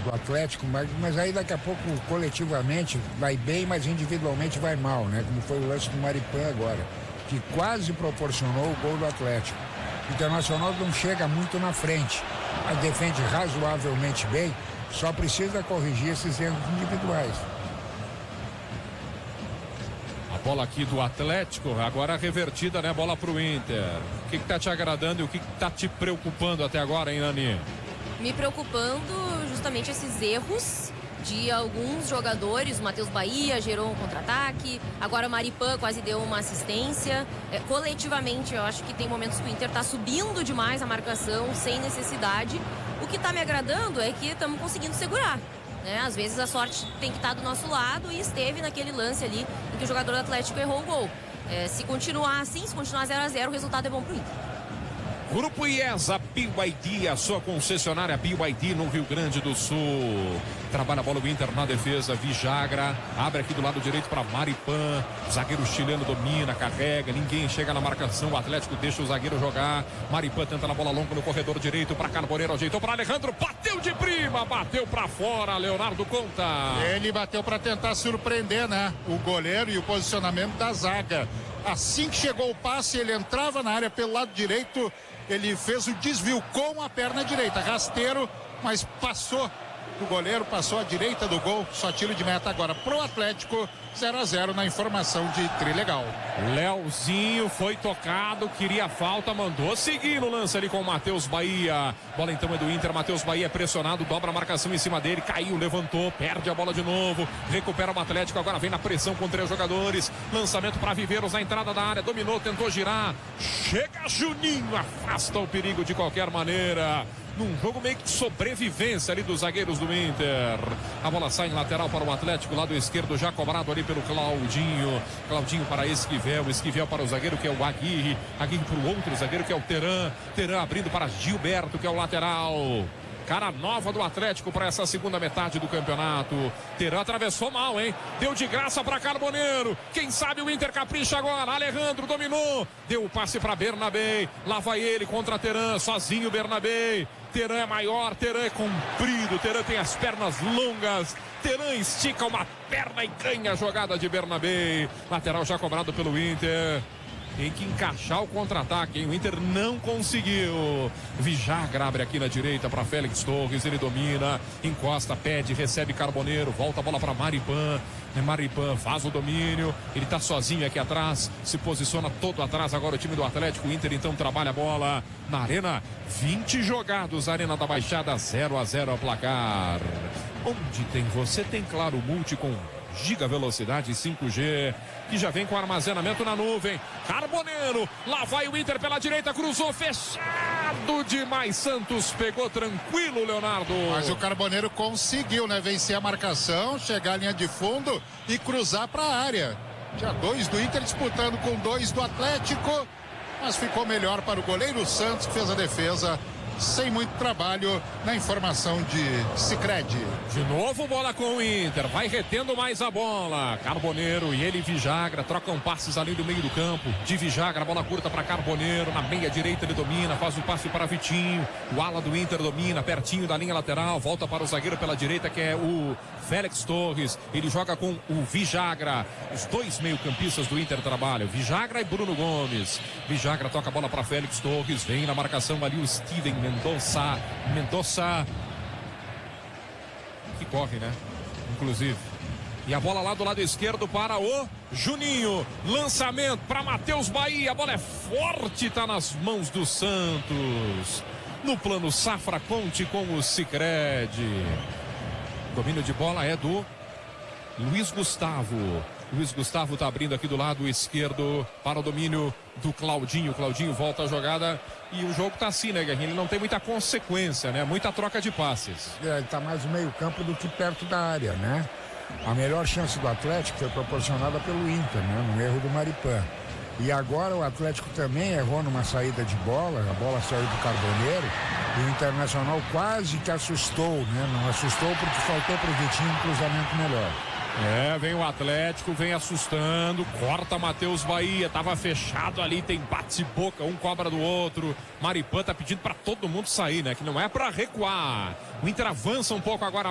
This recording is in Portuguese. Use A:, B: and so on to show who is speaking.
A: do Atlético, mas aí daqui a pouco coletivamente vai bem, mas individualmente vai mal, né? Como foi o lance do Maripan agora, que quase proporcionou o gol do Atlético. O Internacional não chega muito na frente, mas defende razoavelmente bem, só precisa corrigir esses erros individuais.
B: A bola aqui do Atlético, agora revertida, né? Bola pro Inter. O que tá te agradando e o que tá te preocupando até agora, hein, Nani?
C: Me preocupando justamente esses erros de alguns jogadores. O Matheus Bahia gerou um contra-ataque, agora o Maripan quase deu uma assistência. Coletivamente, eu acho que tem momentos que o Inter tá subindo demais a marcação, sem necessidade. O que tá me agradando é que estamos conseguindo segurar, né? Às vezes a sorte tem que estar do nosso lado, e esteve naquele lance ali em que o jogador do Atlético errou o gol. Se continuar assim, se continuar 0-0, o resultado é bom pro Inter.
B: Grupo IESA, BYD, a sua concessionária BYD no Rio Grande do Sul. Trabalha a bola do Inter na defesa, Vijagra, abre aqui do lado direito para Maripan, zagueiro chileno domina, carrega, ninguém chega na marcação, o Atlético deixa o zagueiro jogar, Maripan tenta na bola longa no corredor direito para Carboneiro, ajeitou para Alejandro, bateu de prima, bateu para fora, Leonardo Conta.
D: Ele bateu para tentar surpreender, né? O goleiro e o posicionamento da zaga. Assim que chegou o passe, ele entrava na área pelo lado direito, ele fez o desvio com a perna direita, rasteiro, mas passou do goleiro, passou à direita do gol, só tiro de meta agora pro Atlético. 0-0 na informação de Trilegal.
B: Leozinho foi tocado, queria falta, mandou seguir no lance ali com o Matheus Bahia. Bola então é do Inter, Matheus Bahia é pressionado, dobra a marcação em cima dele, caiu, levantou, perde a bola de novo, recupera o Atlético, agora vem na pressão com 3 jogadores, lançamento para Viveiros na entrada da área, dominou, tentou girar, chega Juninho, afasta o perigo de qualquer maneira. Num jogo meio que de sobrevivência ali dos zagueiros do Inter. A bola sai em lateral para o Atlético, lado esquerdo já cobrado ali pelo Claudinho. Claudinho para Esquivel, Esquivel para o zagueiro que é o Aguirre, Aguirre para o outro zagueiro que é o Teran, Teran abrindo para Gilberto que é o lateral. Cara nova do Atlético para essa segunda metade do campeonato. Teran atravessou mal, hein? Deu de graça para Carboneiro. Quem sabe o Inter capricha agora. Alejandro dominou. Deu o passe para Bernabé. Lá vai ele contra Teran. Sozinho Bernabé. Teran é maior, Teran é comprido. Teran tem as pernas longas. Teran estica uma perna e ganha a jogada de Bernabé. Lateral já cobrado pelo Inter. Tem que encaixar o contra-ataque, hein? O Inter não conseguiu. Vijagra abre aqui na direita para Félix Torres, ele domina, encosta, pede, recebe Carboneiro, volta a bola para Maripan. Maripan faz o domínio, ele tá sozinho aqui atrás, se posiciona todo atrás agora o time do Atlético. O Inter então trabalha a bola na arena, 20 jogados, Arena da Baixada, 0-0 ao placar. Onde tem você, tem Claro Multi com Giga Velocidade 5G, que já vem com armazenamento na nuvem. Carboneiro, lá vai o Inter pela direita, cruzou, fechado demais, Santos pegou tranquilo, Leonardo.
D: Mas o Carboneiro conseguiu, né, vencer a marcação, chegar à linha de fundo e cruzar para a área. Tinha 2 do Inter disputando com 2 do Atlético, mas ficou melhor para o goleiro Santos, que fez a defesa sem muito trabalho, na informação de Sicredi.
B: De novo bola com o Inter, vai retendo mais a bola. Carboneiro e ele Vijagra trocam passes ali do meio do campo. De Vijagra, bola curta para Carboneiro, na meia direita ele domina, faz o passe para Vitinho. O ala do Inter domina, pertinho da linha lateral, volta para o zagueiro pela direita que é o Félix Torres. Ele joga com o Vijagra. Os 2 meio-campistas do Inter trabalham, Vijagra e Bruno Gomes. Vijagra toca a bola para Félix Torres, vem na marcação ali o Steven Mendonça, que corre, né? Inclusive. E a bola lá do lado esquerdo para o Juninho. Lançamento para Matheus Bahia. A bola é forte, tá nas mãos do Santos. No plano Safra, conte com o Sicredi. Domínio de bola é do Luiz Gustavo. Luiz Gustavo tá abrindo aqui do lado esquerdo para o domínio do Claudinho. Claudinho volta a jogada e o jogo tá assim, né, Guerrinho? Ele não tem muita consequência, né? Muita troca de passes.
A: Ele tá mais no meio campo do que perto da área, né? A melhor chance do Atlético foi proporcionada pelo Inter, né? No erro do Maripan. E agora o Atlético também errou numa saída de bola, a bola saiu do Carboneiro e o Internacional quase que assustou, né? Não assustou porque faltou pro Vitinho um cruzamento melhor.
B: Vem o Atlético, vem assustando, corta Matheus Bahia, tava fechado ali, tem bate-boca, um cobra do outro. Maripan tá pedindo pra todo mundo sair, né? Que não é pra recuar. O Inter avança um pouco agora.